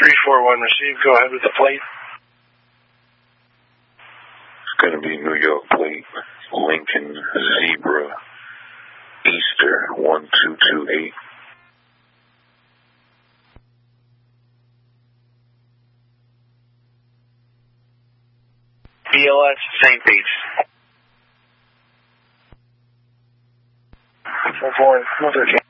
341 received. Go ahead with the plate. It's going to be New York plate. Lincoln Zebra Easter 1228. BLS St. Pete. 441 13.